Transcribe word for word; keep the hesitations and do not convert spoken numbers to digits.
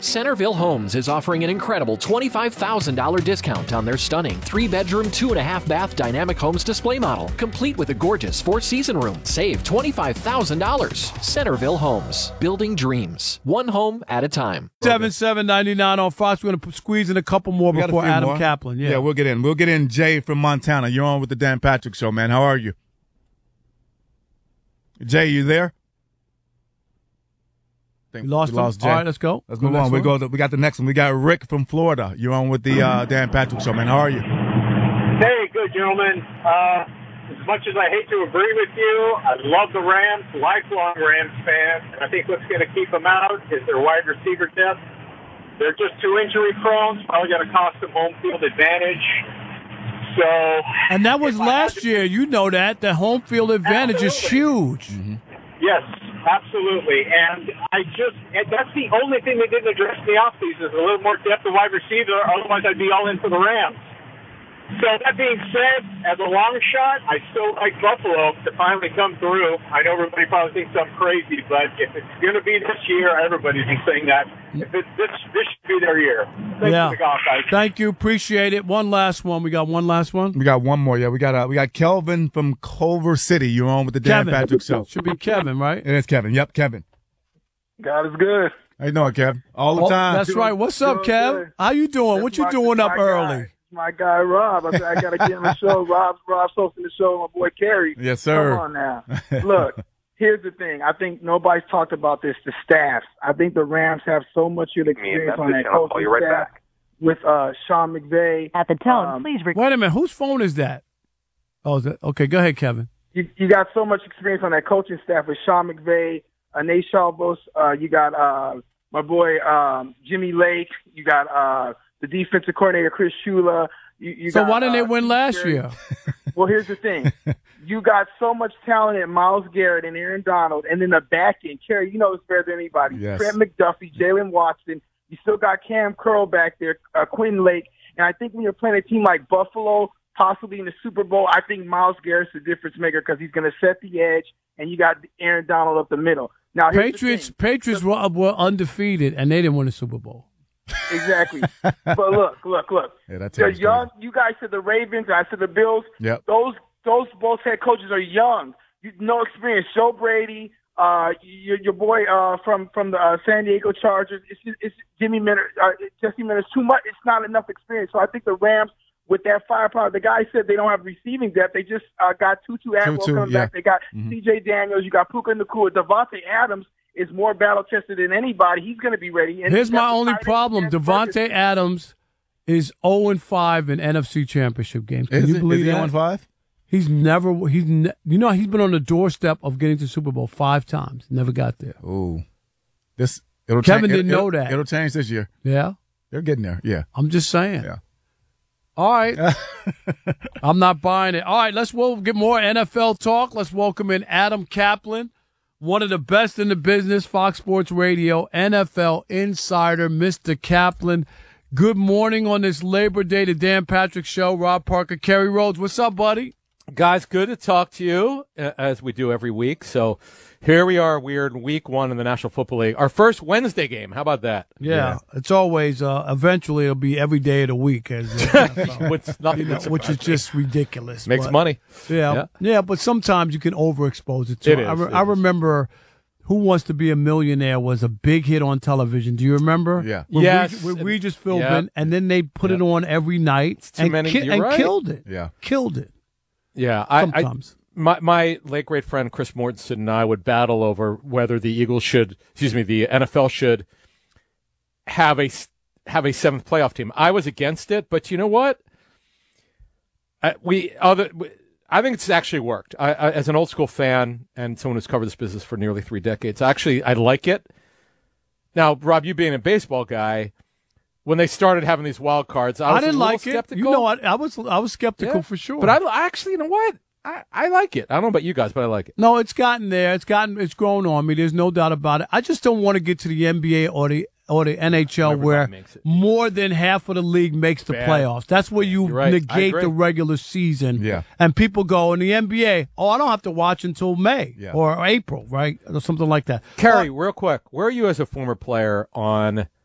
Centerville Homes is offering an incredible twenty-five thousand dollars discount on their stunning three-bedroom, two-and-a-half-bath Dynamic Homes display model, complete with a gorgeous four-season room. Save twenty-five thousand dollars. Centerville Homes, building dreams, one home at a time. seven seven ninety-nine on Fox. We're going to squeeze in a couple more We got a before few Adam more. Kaplan. Yeah. Yeah, we'll get in. We'll get in Jay from Montana. You're on with the Dan Patrick Show, man. How are you? Jay, you there? I think We lost we lost him. Jay. All right, let's go. Let's Go move on. next We one. go. To, we got the next one. We got Rick from Florida. You're on with the uh, Dan Patrick Show, man. How are you? Hey, good gentlemen. Uh, as much as I hate to agree with you, I love the Rams, lifelong Rams fan, and I think what's going to keep them out is their wide receiver depth. They're just too injury prone. It's probably going to cost them home field advantage. So, And that was if I had last to- year. You know that. The home field advantage is huge. Yes, absolutely. And I just, and that's the only thing they didn't address in the offseason is a little more depth of wide receiver. Otherwise, I'd be all in for the Rams. So that being said, as a long shot, I still like Buffalo to finally come through. I know everybody probably thinks I'm crazy, but if it's going to be this year, everybody's been saying that. If it's this, this should be their year. Thanks Yeah. for the golf, guys. Thank you. Appreciate it. One last one. We got one last one. We got one more. Yeah, we got uh, we got Kelvin from Culver City. You're on with the Dan Kevin. Patrick Show. Should be Kevin, right? It is Kevin. Yep, Kevin. God is good. How you doing, Kevin? All the Oh, time. that's right. What's up, doing Kev? good. How you doing? That's What you my- doing up my early? Guy. My guy Rob. I said I got to get him the show. Rob's Rob's hosting the show. My boy Kerry. Yes, sir. Come on now. Look, here's the thing. I think nobody's talked about this. The staffs. I think the Rams have so much good experience on that I'll call coaching you right staff back. with uh, Sean McVay. At the tone, Um, please record. Wait a minute. Whose phone is that? Oh, is that okay? Go ahead, Kevin. You, you got so much experience on that coaching staff with Sean McVay, uh, Nate Shalvos. Uh, you got uh, my boy um, Jimmy Lake. You got uh, the defensive coordinator Chris Shula. You, you So got, why didn't they uh, win last Jerry- year? Well, here's the thing. You got so much talent in Myles Garrett and Aaron Donald, and then the back end. Kerry, you know this better than anybody. Yes. Trent McDuffie, Jalen Watson. You still got Cam Curl back there, uh, Quinn Lake. And I think when you're playing a team like Buffalo, possibly in the Super Bowl, I think Myles Garrett's the difference maker because he's going to set the edge, and you got Aaron Donald up the middle. Now, here's the Patriots thing. Patriots were, were undefeated, and they didn't win the Super Bowl. Exactly. But look, look, look. Yeah, that They're team's young. You guys said the Ravens. I said the Bills. Yep. Those those both head coaches are young. You, no experience. Joe Brady, uh, your, your boy uh, from from the uh, San Diego Chargers. It's just, it's Jimmy Minter, uh, Jesse Minter. It's too much. It's not enough experience. So I think the Rams, with that firepower, the guy said they don't have receiving depth. They just uh, got Tutu Atwell Tutu, coming yeah. back. They got Mhm. C J Daniels. You got Puka Nacua. Devontae Adams is more battle tested than anybody. He's going to be ready. And Here's you got my the only tight end, problem: Chance Burgess. Devontae Adams is zero and five in N F C Championship games. Can Is you it? believe Is he that? on five? He's never. He's ne- you know he's been on the doorstep of getting to Super Bowl five times. Never got there. Ooh, this it'll Kevin change, didn't it'll, know that. It'll change this year. Yeah, They're getting there. Yeah. I'm just saying. Yeah. All right. I'm not buying it. All right, let's we'll get more N F L talk. Let's welcome in Adam Kaplan, one of the best in the business, Fox Sports Radio, N F L insider, Mister Kaplan. Good morning on this Labor Day, the Dan Patrick Show. Rob Parker, Kerry Rhodes. What's up, buddy? Guys, good to talk to you, uh, as we do every week. So here we are. We're in week one in the National Football League. Our first Wednesday game. How about that? Yeah, it's always, uh, eventually it'll be every day of the week, as uh, Which, nothing you know, would which is surprise me. just ridiculous. Makes but- money. Yeah, Yeah. yeah, but sometimes you can overexpose it too. It I, is, re- it I is. remember Who Wants to Be a Millionaire was a big hit on television. Do you remember? Yeah. With Yes. Regis, with Regis Philbin, Yeah. and then they put it on every night too and, many- ki- you're and right. killed it. Yeah. Killed it. Yeah, I, I Sometimes. my my late great friend Chris Mortensen and I would battle over whether the Eagles should, excuse me, the N F L should have a s- have a seventh playoff team. I was against it, but you know what? I, we other. we- I think it's actually worked. I, I, as an old school fan and someone who's covered this business for nearly three decades, actually I like it. Now, Rob, you being a baseball guy, when they started having these wild cards, I, was I didn't a little like skeptical. it. You know, I, I was I was skeptical Yeah. for sure. But I, I actually, you know what? I, I like it. I don't know about you guys, but I like it. No, it's gotten there. It's gotten. It's grown on me. There's no doubt about it. I just don't want to get to the N B A or the or the N H L Everybody where makes it. more than half of the league makes the Bad. playoffs. That's where you You're right. I negate agree. the regular season. Yeah. And people go in the N B A. Oh, I don't have to watch until May Yeah. or April, right, or something like that. Kerry, real quick, where are you as a former player on